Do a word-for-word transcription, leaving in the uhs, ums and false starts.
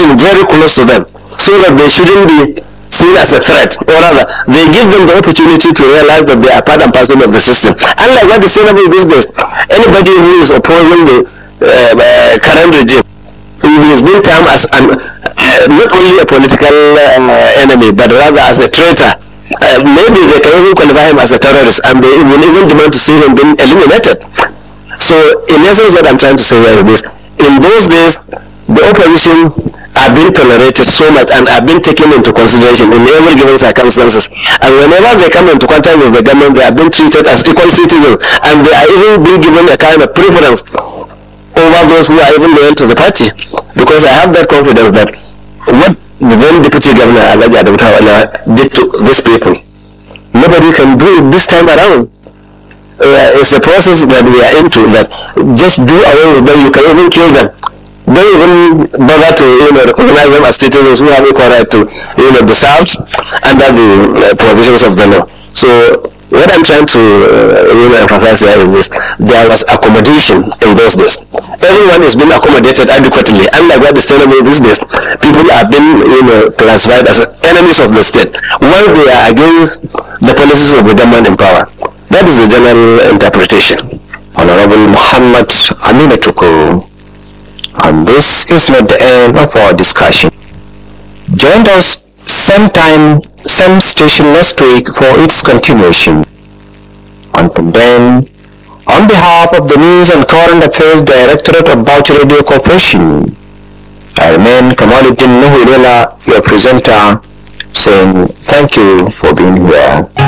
opposition very close to them, so that they shouldn't be seen as a threat, or rather, they give them the opportunity to realize that they are part and parcel of the system. Unlike what is seen these days, anybody who is opposing the uh, uh, current regime, who is being termed as an, uh, not only a political uh, enemy, but rather as a traitor. Uh, maybe they can even qualify him as a terrorist, and they will even demand to see him being eliminated. So, in essence, what I'm trying to say here is this: in those days, the opposition are being tolerated so much and are being taken into consideration in every given circumstances. And whenever they come into contact with the government, they are being treated as equal citizens, and they are even being given a kind of preference over those who are even loyal to the party. Because I have that confidence that what the then Deputy Governor Alhaji Adamu Tawala did to these people, nobody can do it this time around. Uh, it's a process that we are into, that just do away with them, you can even kill them. Don't even bother to, you know, recognize them as citizens who have equal right to, you know, be served under the uh, provisions of the law. So what I'm trying to uh, you know, emphasize here is this: there was accommodation in those days. Everyone is being accommodated adequately. Unlike what is tenable these days, people are being, you know, classified as enemies of the state while they are against the policies of the government in power. That is the general interpretation. Honorable Muhammad Aminatuku. And this is not the end of our discussion. Join us same time, same station next week for its continuation. Until then, on behalf of the News and Current Affairs Directorate of Bauchi Radio Corporation, I remain Kamaluddin Nuhulela, your presenter, saying thank you for being here.